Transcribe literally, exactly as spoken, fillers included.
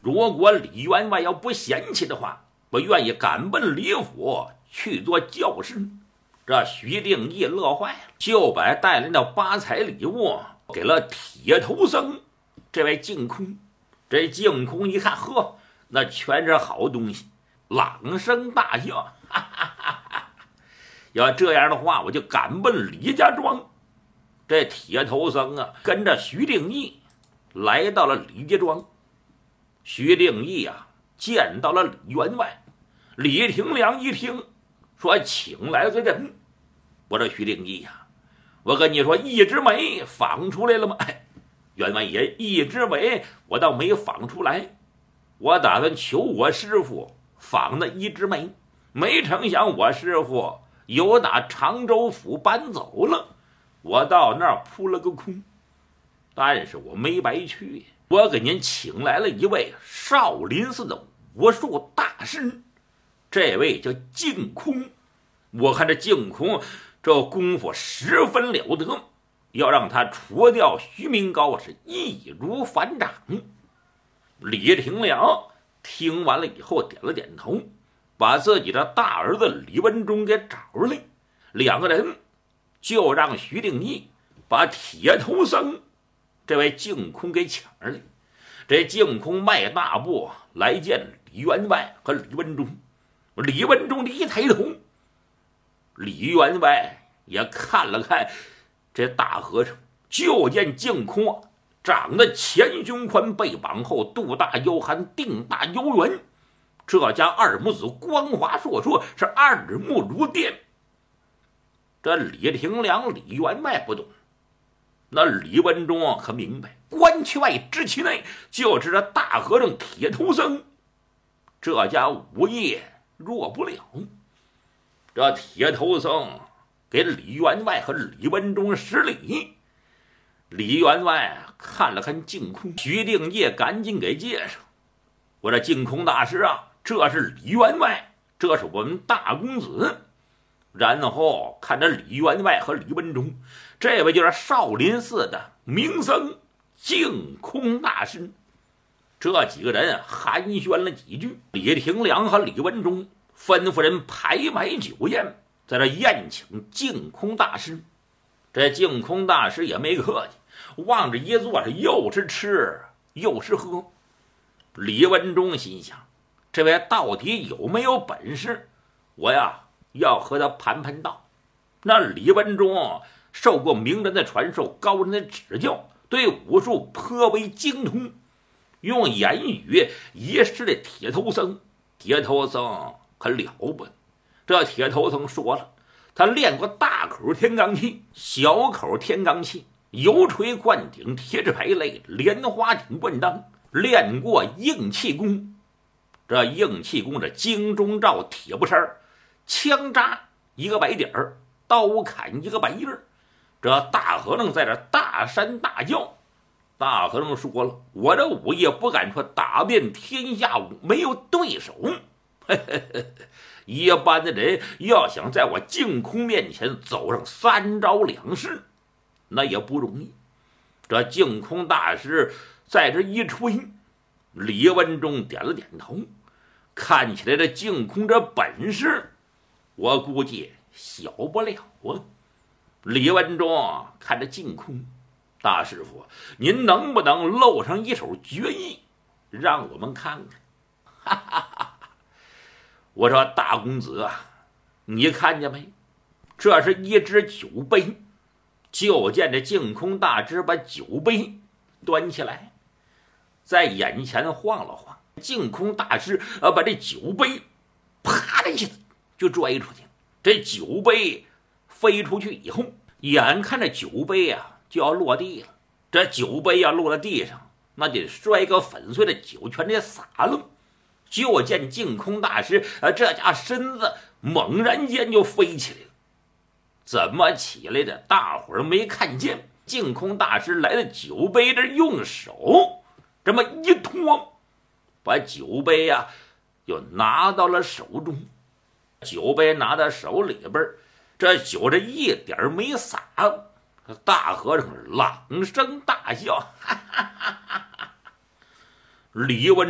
如果李员外要不嫌弃的话，我愿意赶奔李府去做教师。这徐定义乐坏了，就把带来的八彩礼物给了铁头僧这位净空。这净空一看，呵，那全是好东西，朗声大笑，哈哈哈哈！要这样的话，我就赶奔李家庄。这铁头僧啊，跟着徐定义来到了李家庄。徐定义啊，见到了李员外。李廷良一听，说：“请来这人。”我说：“徐定义呀、啊，我跟你说，一枝梅仿出来了吗？”哎，员外爷，一枝梅我倒没仿出来，我打算求我师傅仿那一枝梅，没成想我师傅由打常州府搬走了，我到那儿扑了个空。但是我没白去，我给您请来了一位少林寺的武术大师，这位叫净空。我看这净空这功夫十分了得，要让他除掉徐明高是易如反掌。李廷良听完了以后点了点头，把自己的大儿子李文忠给找来，两个人就让徐定义把铁头僧这位净空给抢来。这净空迈大步来见李员外和李文忠。李文忠一抬头，李员外也看了看这大和尚，就见净空长得前胸宽，背膀厚，肚大腰寒，腚大腰圆，这家二母子光华硕硕，是二目如电。这李廷良、李员外不懂，那李文忠可明白，关其外知其内，就是这大和尚铁头僧，这家武艺弱不了。这铁头僧给李员外和李文忠施礼。李员外看了看净空，徐定义赶紧给介绍：“我说净空大师啊，这是李员外，这是我们大公子。”然后看着李员外和李文忠，这位就是少林寺的名僧净空大师。这几个人寒暄了几句，李廷良和李文忠吩咐人排买酒宴，在这宴请净空大师。这净空大师也没客气，望着一坐是又是吃又是喝。李文忠心想，这位到底有没有本事，我呀要和他盘盘道。那李文忠受过名人的传授，高人的指教，对武术颇为精通，用言语一试的铁头僧。铁头僧可了不得，这铁头僧说了，他练过大口天罡气、小口天罡气、油锤灌顶、铁齿排类、莲花顶灌裆，练过硬气功。这硬气功的金钟罩、铁布衫，枪扎一个白点儿，刀砍一个白印儿。这大和尚在这大山大叫。大和尚说了，我这武艺不敢说打遍天下没有对手，嘿嘿嘿，一般的人要想在我净空面前走上三招两式，那也不容易。这净空大师在这一吹，李文忠点了点头，看起来这净空这本事，我估计小不了啊。李文忠看着净空，大师傅，您能不能露上一手绝艺，让我们看看？哈哈哈！我说大公子啊，你看见没？这是一只酒杯。就见这净空大师把酒杯端起来，在眼前晃了晃。净空大师啊，把这酒杯啪的一下就拽出去。这酒杯飞出去以后，眼看着酒杯啊就要落地了。这酒杯要落在地上，那得摔个粉碎的酒全得洒了。就见净空大师啊，这家身子猛然间就飞起来了。怎么起来的？大伙儿没看见。净空大师来到酒杯这，用手这么一托，把酒杯呀、啊、就拿到了手中。酒杯拿到手里边，这酒这一点没洒。大和尚朗声大笑，哈哈哈哈哈！李文